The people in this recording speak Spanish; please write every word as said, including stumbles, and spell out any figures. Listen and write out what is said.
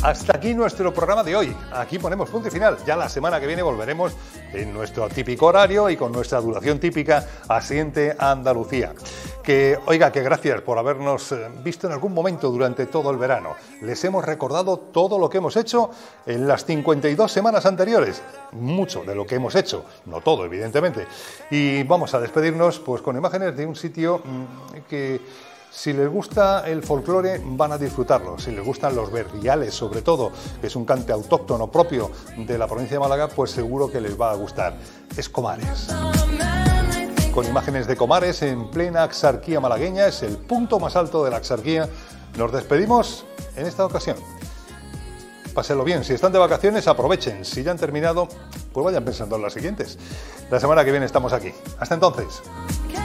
Hasta aquí nuestro programa de hoy. Aquí ponemos punto y final. Ya la semana que viene volveremos en nuestro típico horario y con nuestra duración típica Asiente Andalucía. Que, oiga, que gracias por habernos visto en algún momento durante todo el verano. Les hemos recordado todo lo que hemos hecho en las cincuenta y dos semanas anteriores. Mucho de lo que hemos hecho, no todo, evidentemente. Y vamos a despedirnos pues con imágenes de un sitio que... si les gusta el folclore, van a disfrutarlo. Si les gustan los berriales, sobre todo, que es un cante autóctono propio de la provincia de Málaga, pues seguro que les va a gustar. Es Comares. Con imágenes de Comares en plena Axarquía malagueña, es el punto más alto de la Axarquía. Nos despedimos en esta ocasión. Pásenlo bien. Si están de vacaciones, aprovechen. Si ya han terminado, pues vayan pensando en las siguientes. La semana que viene estamos aquí. Hasta entonces.